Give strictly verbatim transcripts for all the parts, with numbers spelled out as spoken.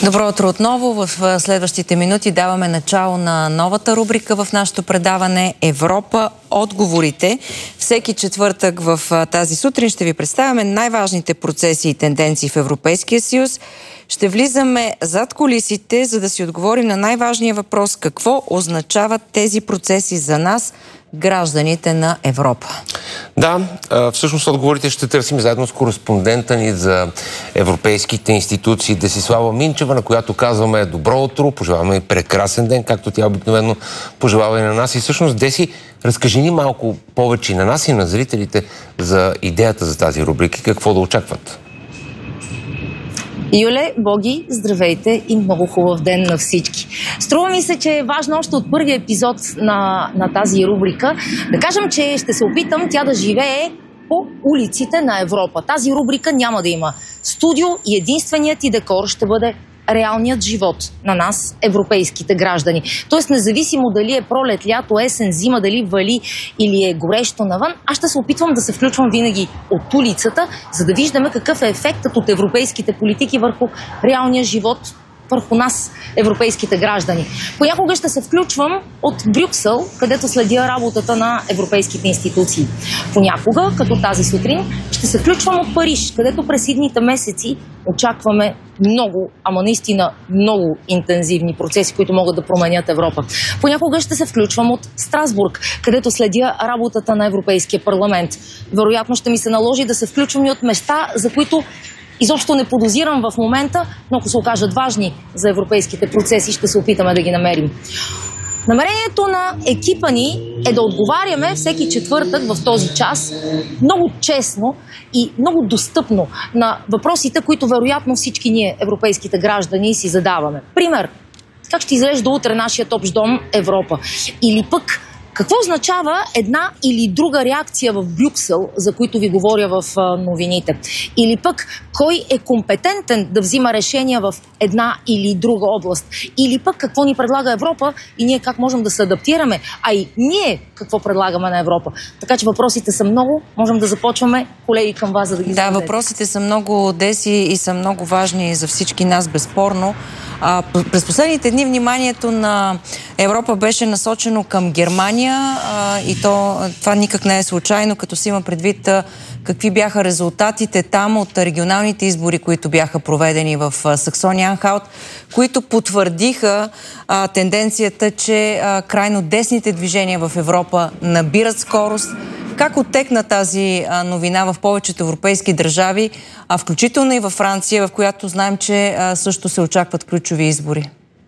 Добро утро отново. В следващите минути даваме начало на новата рубрика в нашето предаване Европа отговорите. Всеки четвъртък в тази сутрин ще ви представяме най-важните процеси и тенденции в Европейския съюз. Ще влизаме зад кулисите, за да си отговорим на най-важния въпрос: какво означават тези процеси за нас, гражданите на Европа? Да, всъщност отговорите ще търсим заедно с кореспондента ни за европейските институции Десислава Минчева, на която казваме добро утро, пожелаваме и прекрасен ден, както тя обикновено пожелава и на нас. И всъщност, Деси, разкажи ни малко повече на нас и на зрителите за идеята за тази рубрика, какво да очакват. Юле, Боги, здравейте и много хубав ден на всички. Струва ми се, че е важно още от първия епизод на, на тази рубрика да кажем, че ще се опитам тя да живее по улиците на Европа. Тази рубрика няма да има студио и единственият ти декор ще бъде реалният живот на нас, европейските граждани. Тоест, независимо дали е пролет, лято, есен, зима, дали вали или е горещо навън, аз ще се опитвам да се включвам винаги от улицата, за да виждаме какъв е ефектът от европейските политики върху реалния живот, върху нас, европейските граждани. Понякога ще се включвам от Брюксел, където следя работата на европейските институции. Понякога, като тази сутрин, ще се включвам от Париж, където през идните месеци очакваме много, ама наистина много интензивни процеси, които могат да променят Европа. Понякога ще се включвам от Страсбург, където следя работата на Европейския парламент. Вероятно ще ми се наложи да се включвам и от места, за които изобщо не подозирам в момента, но ако се окажат важни за европейските процеси, ще се опитаме да ги намерим. Намерението на екипа ни е да отговаряме всеки четвъртък в този час много честно и много достъпно на въпросите, които вероятно всички ние, европейските граждани, си задаваме. Пример, как ще изглежда утре нашият общ дом Европа? Или пък, какво означава една или друга реакция в Брюксел, за които ви говоря в новините? Или пък, кой е компетентен да взима решения в една или друга област? Или пък, какво ни предлага Европа и ние как можем да се адаптираме? А и ние какво предлагаме на Европа? Така че въпросите са много. Можем да започваме, колеги, към вас, за да ги зададете. Да, въпросите са много, Деси, и са много важни за всички нас, безспорно. А, през последните дни вниманието на Европа беше насочено към Германия а, и то, това никак не е случайно, като си има предвид а, какви бяха резултатите там от регионалните избори, които бяха проведени в Саксония-Анхалт, които потвърдиха а, тенденцията, че а, крайно десните движения в Европа набират скорост. Как оттекна тази а, новина в повечето европейски държави, а включително и във Франция, в която знаем, че а, също се очакват ключови избори?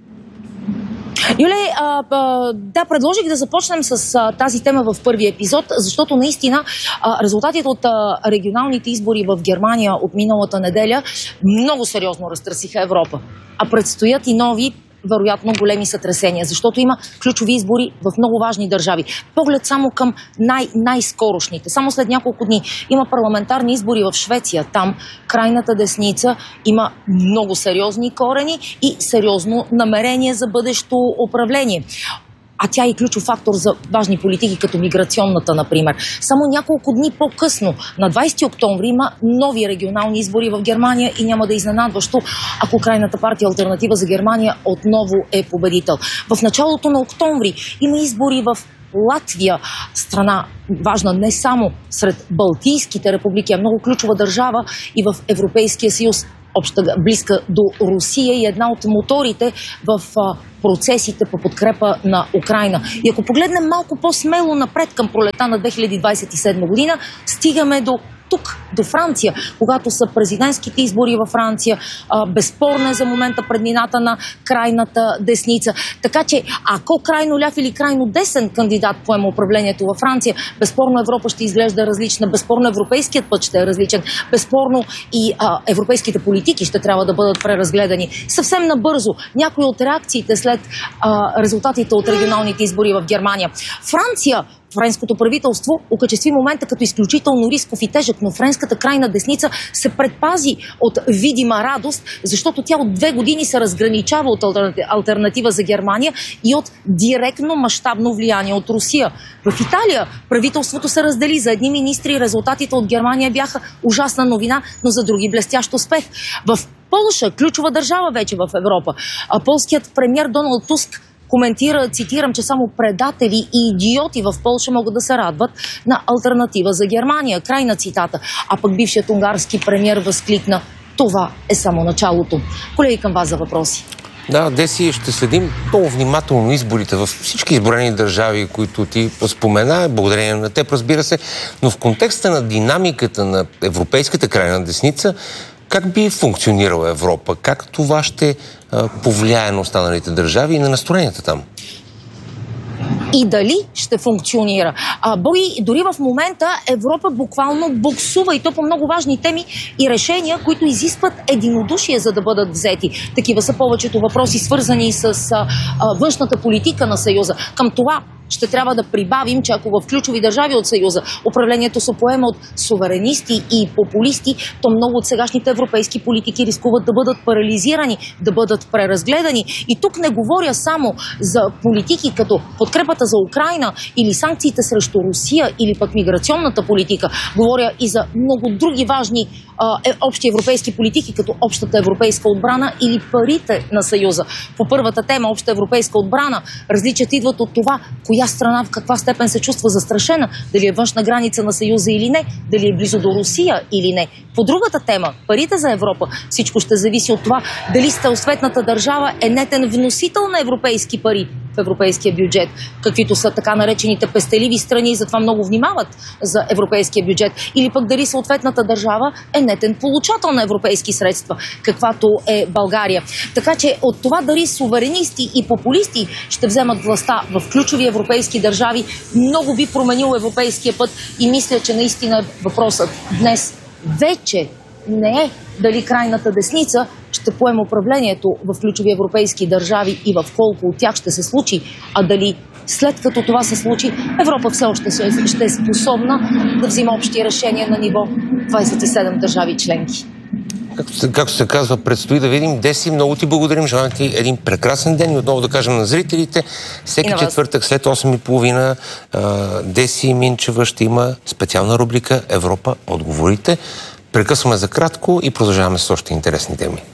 Юле, а, а, да, предложих да започнем с а, тази тема в първия епизод, защото наистина а, резултатите от а, регионалните избори в Германия от миналата неделя много сериозно разтърсиха Европа. А предстоят и нови, вероятно големи сътресения, защото има ключови избори в много важни държави. Поглед само към най- най-скорошните. Само след няколко дни има парламентарни избори в Швеция. Там крайната десница има много сериозни корени и сериозно намерение за бъдещо управление. А тя е и ключов фактор за важни политики, като миграционната, например. Само няколко дни по-късно, на двайсети октомври, има нови регионални избори в Германия и няма да е изненадващо, ако крайната партия Алтернатива за Германия отново е победител. В началото на октомври има избори в Латвия, страна важна не само сред Балтийските републики, а много ключова държава и в Европейския съюз, обща, близка до Русия и една от моторите в а, процесите по подкрепа на Украйна. И ако погледнем малко по-смело напред към пролета на две хиляди двайсет и седма година, стигаме до тук, до Франция, когато са президентските избори във Франция. А, безспорна е за момента преднината на крайната десница. Така че, ако крайно ляв или крайно десен кандидат поема управлението във Франция, безспорно Европа ще изглежда различна, безспорно европейският път ще е различен, безспорно и а, европейските политики ще трябва да бъдат преразгледани. Съвсем набързо, някои от реакциите след а, резултатите от регионалните избори в Германия. Франция френското правителство окачестви момента като изключително рисков и тежък, но френската крайна десница се предпази от видима радост, защото тя от две години се разграничава от алтернатива за Германия и от директно мащабно влияние от Русия. В Италия правителството се раздели за едни министри и резултатите от Германия бяха ужасна новина, но за други блестящ успех. В Полша, ключова държава вече в Европа, а полският премиер Доналд Туск коментира, цитирам, че само предатели и идиоти в Полша могат да се радват на алтернатива за Германия. Край на цитата. А пък бившият унгарски премиер възкликна: това е само началото. Колеги, към вас за въпроси. Да, Деси, ще следим много внимателно изборите във всички изборени държави, които ти спомена, благодарение на теб, разбира се, но в контекста на динамиката на европейската крайна десница, как би функционирала Европа? Как това ще а, повлияе на останалите държави и на настроенията там? И дали ще функционира. А, Боги, дори в момента Европа буквално буксува, и то по много важни теми и решения, които изискват единодушие, за да бъдат взети. Такива са повечето въпроси, свързани с а, а, външната политика на Съюза. Към това ще трябва да прибавим, че ако в ключови държави от Съюза управлението се поема от суверенисти и популисти, то много от сегашните европейски политики рискуват да бъдат парализирани, да бъдат преразгледани. И тук не говоря само за политики като подкрепата за Украйна или санкциите срещу Русия или пък миграционната политика. Говоря и за много други важни а, е, общи европейски политики, като общата европейска отбрана или парите на Съюза. По първата тема, обща европейска отбрана, различията идват от това коя страна в каква степен се чувства застрашена, дали е външна граница на Съюза или не, дали е близо до Русия или не. По другата тема, парите за Европа, всичко ще зависи от това дали съответната държава е нетен вносител на европейски пари в европейския бюджет, каквито са така наречените пестеливи страни и затова много внимават за европейския бюджет, или пък дали съответната държава е нетен получател на европейски средства, каквато е България. Така че от това дали суверенисти и популисти ще вземат властта в ключови европейски държави, много би променил европейския път и мисля, че наистина въпросът днес вече не е дали крайната десница ще поеме управлението в ключови европейски държави и в колко от тях ще се случи, а дали след като това се случи, Европа все още ще е способна да взима общи решения на ниво двадесет и седем държави членки. Както се, както се казва, предстои да видим. Деси, много ти благодарим. Желаем ти един прекрасен ден и отново да кажем на зрителите, всеки четвъртък след осем и половина Деси Минчева ще има специална рубрика Европа отговорите. Прекъсваме за кратко и продължаваме с още интересни теми.